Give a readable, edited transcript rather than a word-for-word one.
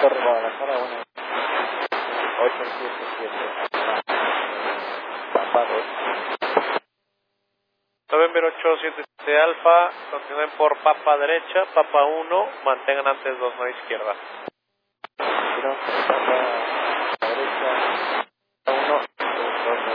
Torre Guadalajara 1877. Papa 2. November 877 Alfa, continúen por Papa derecha, Papa 1, mantengan antes 29 izquierda. Quiero Papa